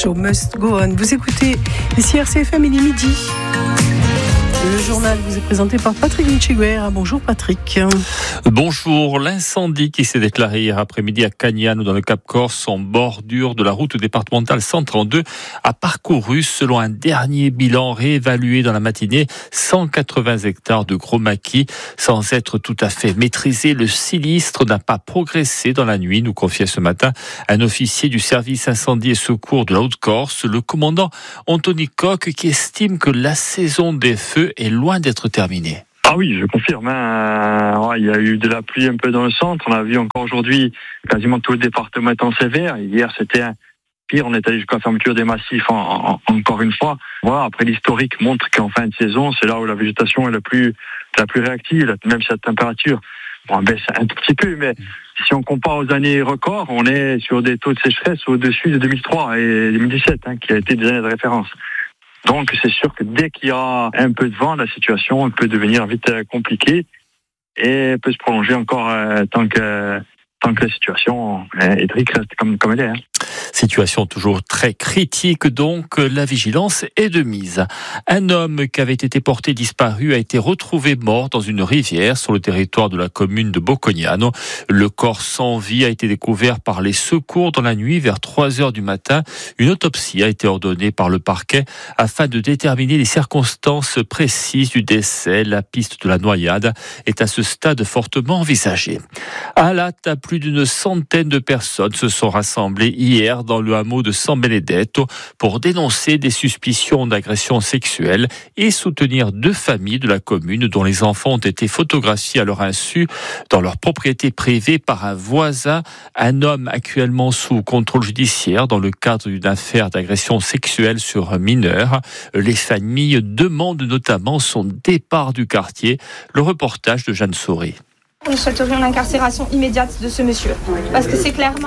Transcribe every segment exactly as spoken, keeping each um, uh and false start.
Show must go on. Vous écoutez ici R C F M, il est midi. Le journal vous est présenté par Patrick Michiguer. Bonjour Patrick. Bonjour. L'incendie qui s'est déclaré hier après-midi à Cagnane dans le Cap-Corse en bordure de la route départementale cent trente-deux a parcouru, selon un dernier bilan réévalué dans la matinée, cent quatre-vingts hectares de gros maquis. Sans être tout à fait maîtrisé, le sinistre n'a pas progressé dans la nuit, nous confiait ce matin un officier du service incendie et secours de la Haute-Corse, le commandant Anthony Coq, qui estime que la saison des feux est loin d'être terminée. Ah oui, je confirme. Hein. Ouais, il y a eu de la pluie un peu dans le centre. On a vu encore aujourd'hui quasiment tout le département étant sévère. Hier, c'était un pire. On est allé jusqu'à la fermeture des massifs en, en, encore une fois. Voilà. Après, l'historique montre qu'en fin de saison, c'est là où la végétation est la plus, la plus réactive, même si la température bon, baisse un tout petit peu. Mais si on compare aux années records, on est sur des taux de sécheresse au-dessus de deux mille trois et deux mille dix-sept, hein, qui a été des années de référence. Donc c'est sûr que dès qu'il y a un peu de vent, la situation peut devenir vite compliquée et peut se prolonger encore euh, tant que tant que la situation euh, hydrique reste comme comme elle est. Hein. Situation toujours très critique, donc la vigilance est de mise. Un homme qui avait été porté disparu a été retrouvé mort dans une rivière sur le territoire de la commune de Boccognano. Le corps sans vie a été découvert par les secours dans la nuit vers trois heures du matin. Une autopsie a été ordonnée par le parquet afin de déterminer les circonstances précises du décès. La piste de la noyade est à ce stade fortement envisagée. À Latte, plus d'une centaine de personnes se sont rassemblées hier dans le hameau de San Benedetto pour dénoncer des suspicions d'agression sexuelle et soutenir deux familles de la commune dont les enfants ont été photographiés à leur insu dans leur propriété privée par un voisin, un homme actuellement sous contrôle judiciaire dans le cadre d'une affaire d'agression sexuelle sur mineurs. Les familles demandent notamment son départ du quartier. Le reportage de Jeanne Sauré. Nous souhaiterions l'incarcération immédiate de ce monsieur, parce que c'est clairement...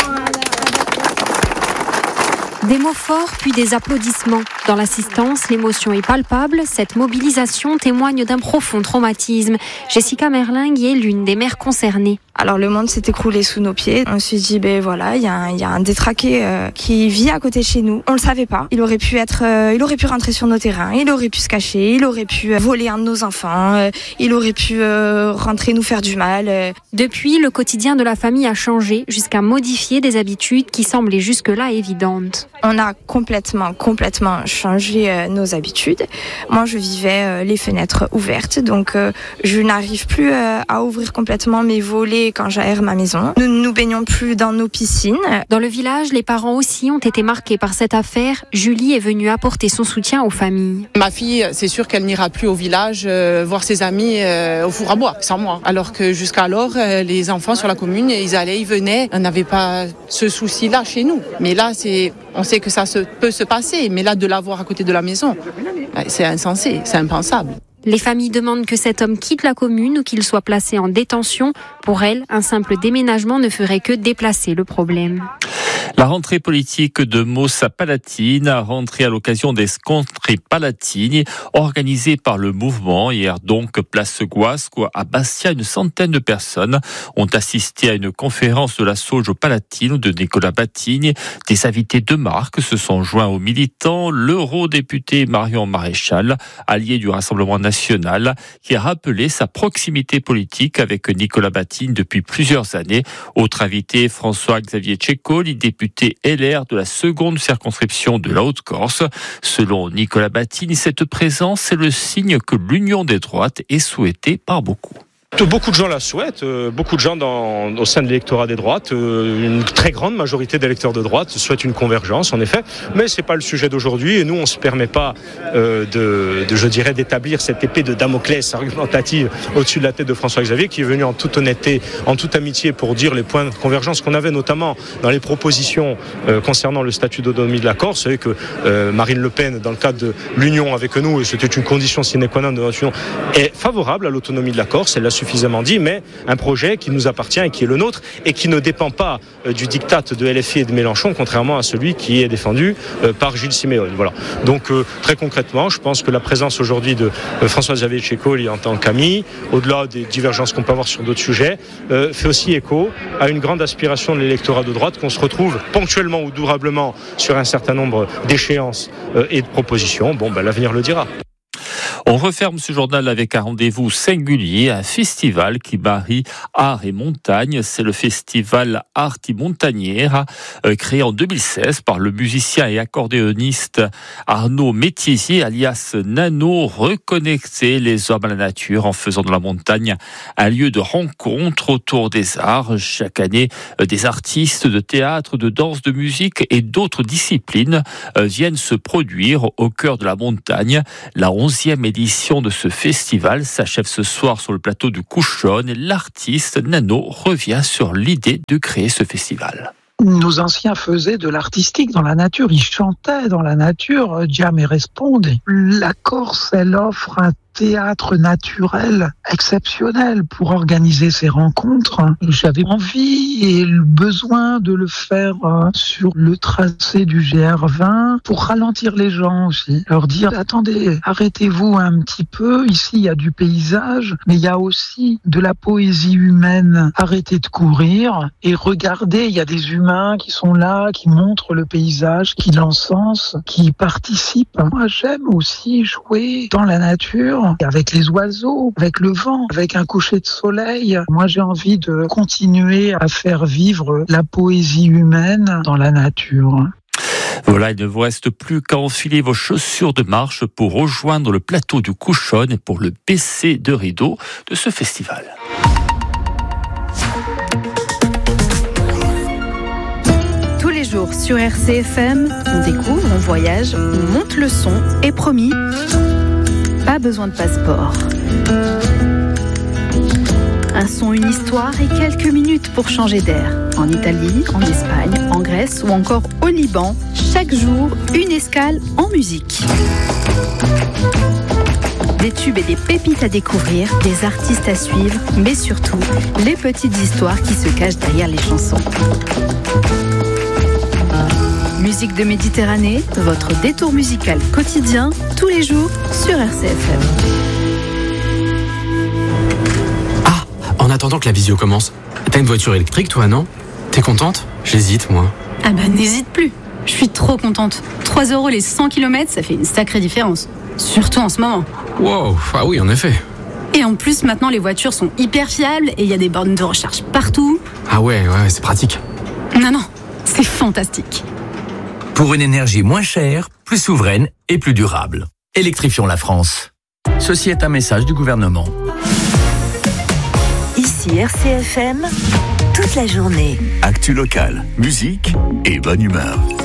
Des mots forts, puis des applaudissements. Dans l'assistance, l'émotion est palpable. Cette mobilisation témoigne d'un profond traumatisme. Jessica Merlingue est l'une des mères concernées. Alors le monde s'est écroulé sous nos pieds. On s'est dit, ben voilà, il y a un, il y a un détraqué euh, qui vit à côté de chez nous. On le savait pas. Il aurait pu être, euh, il aurait pu rentrer sur nos terrains. Il aurait pu se cacher. Il aurait pu euh, voler un de nos enfants. Euh, il aurait pu euh, rentrer nous faire du mal. Euh. Depuis, le quotidien de la famille a changé jusqu'à modifier des habitudes qui semblaient jusque-là évidentes. On a complètement, complètement changé euh, nos habitudes. Moi, je vivais euh, les fenêtres ouvertes, donc euh, je n'arrive plus euh, à ouvrir complètement mes volets quand j'aère ma maison. Nous ne nous baignons plus dans nos piscines. Dans le village, les parents aussi ont été marqués par cette affaire. Julie est venue apporter son soutien aux familles. Ma fille, c'est sûr qu'elle n'ira plus au village euh, voir ses amis euh, au four à bois, sans moi. Alors que jusqu'alors, euh, les enfants sur la commune, ils allaient, ils venaient. On n'avait pas ce souci-là chez nous. Mais là, c'est, on sait que ça se, peut se passer. Mais là, de l'avoir à côté de la maison, c'est insensé, c'est impensable. Les familles demandent que cet homme quitte la commune ou qu'il soit placé en détention. Pour elles, un simple déménagement ne ferait que déplacer le problème. La rentrée politique de Mossa Palatine a rentré à l'occasion des Scontri Palatini organisés par le mouvement. Hier donc, place Guasco à Bastia, une centaine de personnes ont assisté à une conférence de la Sauge au Palatine de Nicolas Batigny. Des invités de marque se sont joints aux militants. L'eurodéputé Marion Maréchal, allié du Rassemblement national, qui a rappelé sa proximité politique avec Nicolas Batigny depuis plusieurs années. Autre invité, François-Xavier Tchécoli, député L R de la seconde circonscription de la Haute-Corse. Selon Nicolas Batigny, cette présence est le signe que l'union des droites est souhaitée par beaucoup. Beaucoup de gens la souhaitent, beaucoup de gens dans, au sein de l'électorat des droites, une très grande majorité d'électeurs de droite souhaitent une convergence, en effet, mais c'est pas le sujet d'aujourd'hui et nous on se permet pas euh, de, de, je dirais, d'établir cette épée de Damoclès argumentative au-dessus de la tête de François-Xavier qui est venu en toute honnêteté, en toute amitié pour dire les points de convergence qu'on avait notamment dans les propositions euh, concernant le statut d'autonomie de la Corse. Vous savez que euh, Marine Le Pen, dans le cadre de l'union avec nous, et c'était une condition sine qua non de notre union, est favorable à l'autonomie de la Corse, elle l'a suffisamment dit, mais un projet qui nous appartient et qui est le nôtre et qui ne dépend pas euh, du diktat de L F I et de Mélenchon, contrairement à celui qui est défendu euh, par Gilles Siméone. Voilà. Donc euh, très concrètement, je pense que la présence aujourd'hui de euh, François-Xavier Tchéco en tant qu'ami, au-delà des divergences qu'on peut avoir sur d'autres sujets, euh, fait aussi écho à une grande aspiration de l'électorat de droite qu'on se retrouve ponctuellement ou durablement sur un certain nombre d'échéances euh, et de propositions. Bon, ben, l'avenir le dira. On referme ce journal avec un rendez-vous singulier, un festival qui marie art et montagne. C'est le festival Arti Montagniera, euh, créé en deux mille seize par le musicien et accordéoniste Arnaud Métizier, alias Nano, reconnecter les hommes à la nature en faisant de la montagne un lieu de rencontre autour des arts. Chaque année, euh, des artistes de théâtre, de danse, de musique et d'autres disciplines euh, viennent se produire au cœur de la montagne. La onzième édition de ce festival s'achève ce soir sur le plateau du Couchonne et l'artiste Nano revient sur l'idée de créer ce festival. Nos anciens faisaient de l'artistique dans la nature, ils chantaient dans la nature, Diam et Responde. La Corse, elle offre un théâtre naturel exceptionnel pour organiser ces rencontres. J'avais envie et le besoin de le faire sur le tracé du G R vingt pour ralentir les gens aussi. Leur dire, attendez, arrêtez-vous un petit peu. Ici, il y a du paysage, mais il y a aussi de la poésie humaine. Arrêtez de courir et regardez, il y a des humains qui sont là, qui montrent le paysage, qui l'encensent, qui participent. Moi, j'aime aussi jouer dans la nature, avec les oiseaux, avec le vent, avec un coucher de soleil. Moi, j'ai envie de continuer à faire vivre la poésie humaine dans la nature. Voilà, il ne vous reste plus qu'à enfiler vos chaussures de marche pour rejoindre le plateau du Couchonne et pour le baisser de rideau de ce festival. Tous les jours sur R C F M, on découvre, on voyage, on monte le son et promis, pas besoin de passeport. Un son, une histoire et quelques minutes pour changer d'air. En Italie, en Espagne, en Grèce ou encore au Liban, chaque jour, une escale en musique. Des tubes et des pépites à découvrir, des artistes à suivre, mais surtout, les petites histoires qui se cachent derrière les chansons. Musique de Méditerranée, votre détour musical quotidien, tous les jours sur R C F M. Ah, en attendant que la visio commence, t'as une voiture électrique toi, non? T'es contente? J'hésite, moi. Ah bah n'hésite plus, je suis trop contente. trois euros les cent kilomètres, ça fait une sacrée différence. Surtout en ce moment. Wow, ah oui, en effet. Et en plus, maintenant, les voitures sont hyper fiables et il y a des bornes de recharge partout. Ah ouais, ouais, c'est pratique. Non, non, c'est fantastique. Pour une énergie moins chère, plus souveraine et plus durable. Électrifions la France. Ceci est un message du gouvernement. Ici R C F M, toute la journée. Actu locale, musique et bonne humeur.